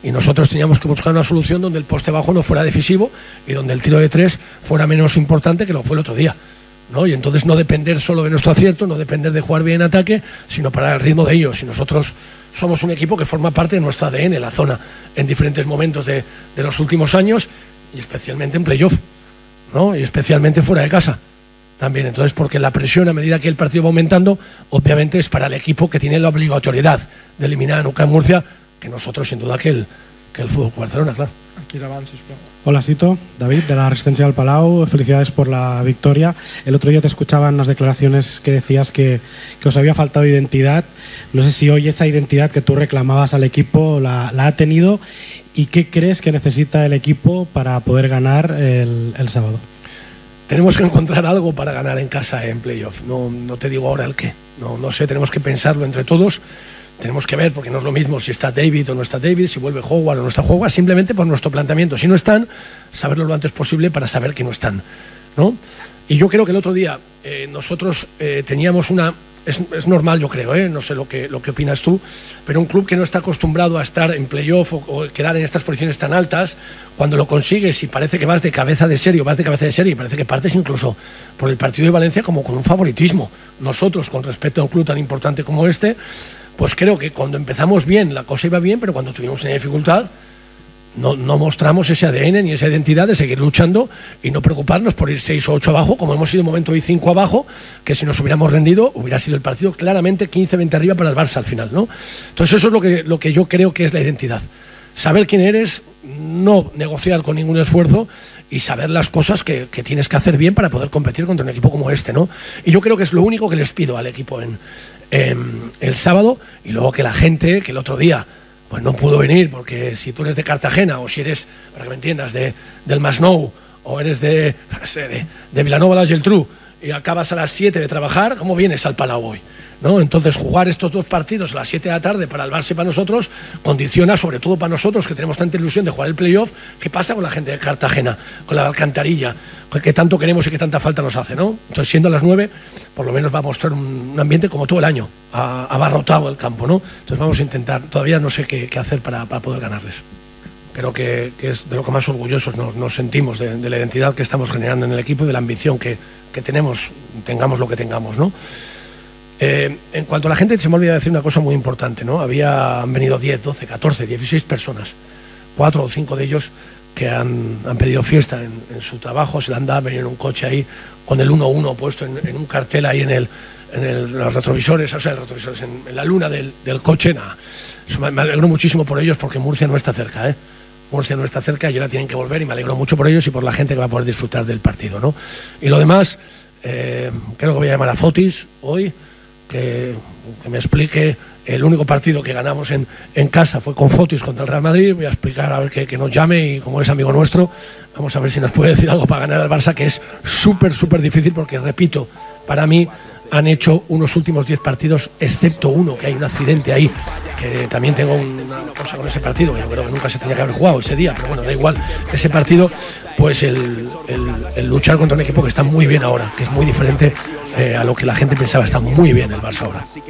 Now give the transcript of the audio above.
y nosotros teníamos que buscar una solución donde el poste bajo no fuera decisivo y donde el tiro de tres fuera menos importante que lo fue el otro día, ¿no? Y entonces no depender solo de nuestro acierto, no depender de jugar bien en ataque, sino parar el ritmo de ellos. Y nosotros somos un equipo que forma parte de nuestro ADN, la zona, en diferentes momentos de los últimos años, y especialmente en playoff, ¿no? Y especialmente fuera de casa también. Entonces, porque la presión, a medida que el partido va aumentando, obviamente es para el equipo que tiene la obligatoriedad de eliminar a UCAM Murcia, que nosotros, sin duda, que el Fútbol Barcelona, claro. Aquí davant, sisplau. Hola, Sito. David, de la Resistencia del Palau. Felicidades por la victoria. El otro día te escuchaba en unas declaraciones que decías que os había faltado identidad. No sé si hoy esa identidad que tú reclamabas al equipo la ha tenido, y qué crees que necesita el equipo para poder ganar el sábado. Tenemos que encontrar algo para ganar en casa en playoff. No te digo ahora el qué. No sé, tenemos que pensarlo entre todos. Tenemos que ver, porque no es lo mismo si está David o no está David, si vuelve Howard o no está Howard, simplemente por nuestro planteamiento. Si no están, saberlo lo antes posible para saber que no están, ¿no? Y yo creo que el otro día nosotros teníamos una... Es normal, yo creo, no sé lo que opinas tú, pero un club que no está acostumbrado a estar en playoff o quedar en estas posiciones tan altas, cuando lo consigues y parece que vas de cabeza de serie y parece que partes incluso por el partido de Valencia como con un favoritismo. Nosotros, con respecto a un club tan importante como este, pues creo que cuando empezamos bien la cosa iba bien, pero cuando tuvimos una dificultad no mostramos ese ADN ni esa identidad de seguir luchando y no preocuparnos por ir 6 o 8 abajo, como hemos ido un momento hoy 5 abajo, que si nos hubiéramos rendido hubiera sido el partido claramente 15-20 arriba para el Barça al final, ¿no? Entonces eso es lo que yo creo que es la identidad. Saber quién eres, no negociar con ningún esfuerzo y saber las cosas que tienes que hacer bien para poder competir contra un equipo como este, ¿no? Y yo creo que es lo único que les pido al equipo en el sábado, y luego que la gente, que el otro día pues no pudo venir, porque si tú eres de Cartagena o si eres, para que me entiendas, del Masnou o eres de Vilanova la Geltrú y acabas a las 7 de trabajar, ¿cómo vienes al Palau hoy? ¿No? Entonces jugar estos dos partidos a las 7 de la tarde para el Barça y para nosotros condiciona, sobre todo para nosotros que tenemos tanta ilusión de jugar el playoff. ¿Qué pasa con la gente de Cartagena, con la Alcantarilla, que tanto queremos y que tanta falta nos hace, ¿no? Entonces, siendo a las 9, por lo menos va a mostrar un ambiente como todo el año, abarrotado el campo, ¿no? Entonces vamos a intentar, todavía no sé qué hacer para poder ganarles, pero que es de lo que más orgullosos nos sentimos, de la identidad que estamos generando en el equipo y de la ambición que tenemos, tengamos lo que tengamos, ¿no? En cuanto a la gente, se me olvidó decir una cosa muy importante, ¿no? Han venido 10, 12, 14, 16 personas, 4 o 5 de ellos que han pedido fiesta en su trabajo, se la han dado, han venido en un coche ahí con el 1-1 puesto en un cartel ahí en los retrovisores, o sea, en la luna del coche. Nada. Me alegro muchísimo por ellos, porque Murcia no está cerca, Murcia no está cerca y ahora tienen que volver, y me alegro mucho por ellos y por la gente que va a poder disfrutar del partido, ¿no? Y lo demás, creo que voy a llamar a Fotis hoy, que me explique. El único partido que ganamos en casa fue con Fotis contra el Real Madrid. Voy a explicar, a ver que nos llame, y como es amigo nuestro, vamos a ver si nos puede decir algo para ganar al Barça, que es súper difícil, porque, repito, para mí han hecho unos últimos 10 partidos, excepto uno, que hay un accidente ahí, que también tengo una cosa con ese partido, que yo creo que nunca se tenía que haber jugado ese día, pero bueno, da igual. Ese partido, pues el luchar contra un equipo que está muy bien ahora, que es muy diferente a lo que la gente pensaba. Está muy bien el Barça ahora.